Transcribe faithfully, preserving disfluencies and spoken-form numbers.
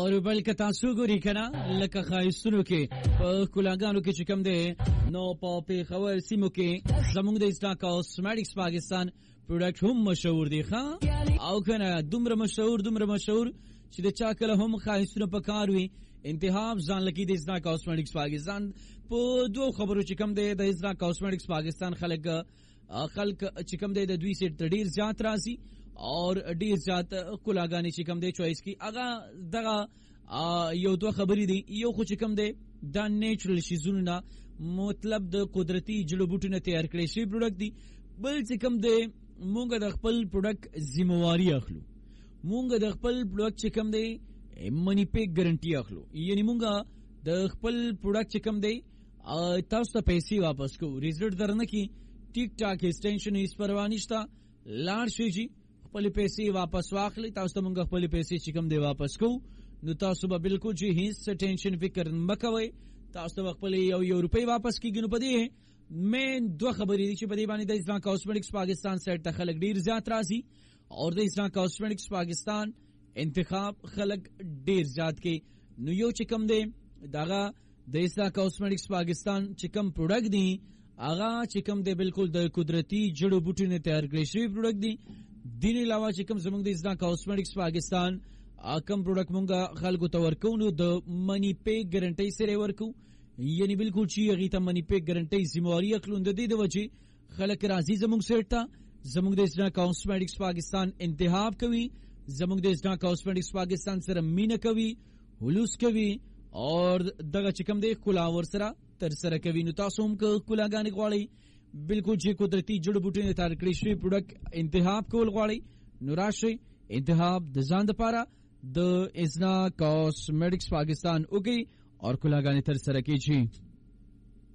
और बल्कि تاسو ګوري کنه لکه خایستونو کې په کلاګانو کې چې کوم دی نو په پیښور سیمو کې زموږ د اسنا کاسمیټکس پاکستان پروډکټ هم مشهور دي ښا او کنه دومره مشهور دومره مشهور چې د چا کله هم خایستونو په کار وي انتخاب ځان لکه د اسنا کاسمیټکس پاکستان په دوه خبرو چې کوم دی د اسنا کاسمیټکس پاکستان خلک خلک چې کوم دی د دوی سیټ ډیر زیات راځي اور ډیر زیات کلاګانی چې کوم دی چويس کی اغه دغه یو دوه خبرې دي یو خو چې کوم دی دا نیچرل شیزونه مطلب د قدرتي جړو بوټونه تیار کړي شي پروډکټ دي بل چې کوم دی مونږ د خپل پروډکټ ذمہواری اخلو مونږ د خپل پروډکټ چې کوم دی منی پیک ګارانټي اخلو یعنی مونږ د خپل پروډکټ چې کوم دی تاسو ته پیسې واپس کوو ریزلټ درنه کی ټیک ټاک ایکسټنشن هیڅ پروا نشته لاړ شي جی خپل پیسې واپس واخلي تاسو ته مونږ خپل پیسې چې کوم دی واپس کوو نو تاسو به بالکل جی هیڅ ټینشن فکر مکوئ تاسو ته خپل یو یو روپۍ واپس کیږي نو پدې مین دوه خبرې دي چې پدې باندې د اسلام کاسمیټکس پاکستان سیټ ته خلک ډیر زیات راځي او د اسلام کاسمیټکس پاکستان انتخاب خلک ډیر زیات کوي نو یو چې کوم دی داغه د اسلام کاسمیټکس پاکستان چې کوم پروډکټ دي اغا چې کوم دی بالکل د قدرتي جړو بوټو تیار کړی شوی پروډکټ دي دین علاوه چې کوم زموږ د اسلام کاسمیټکس پاکستان کوم پروډکټ مونږه خلکو ته ورکو نو د منی پیک ګارانټي سره ورکو یعنی بالکل چې هغه ته منی پیک ګارانټي ذمہواری اخلو د دې د وجه خلک راځي زموږ سیټ ته زموږ د اسلام کاسمیټکس پاکستان انتخاب کوي زموږ د اسلام کاسمیټکس پاکستان سره مینه کوي هلوس کوي اور دغه چې کوم دی کلا ور سره تر سره کوي نو تاسو هم کلاګانی غواړي بالکل چې قدرتي جړ بوټي تیار کړی شوی پروډکټ انتخاب کول غواړي نو راشي انتخاب د ځان لپاره د اسنا کاسمیټکس پاکستان اوګي اور کلاګانی تر سره کوي